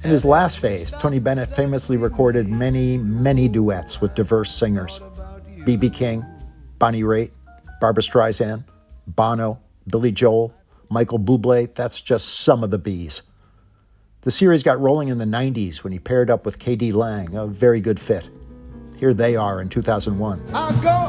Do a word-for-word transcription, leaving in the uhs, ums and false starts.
In his last phase, Tony Bennett famously recorded many, many duets with diverse singers. B B King, Bonnie Raitt, Barbra Streisand, Bono, Billy Joel, Michael Bublé, that's just some of the Bs. The series got rolling in the nineties when he paired up with K D Lang, a very good fit. Here they are in two thousand one. I'll go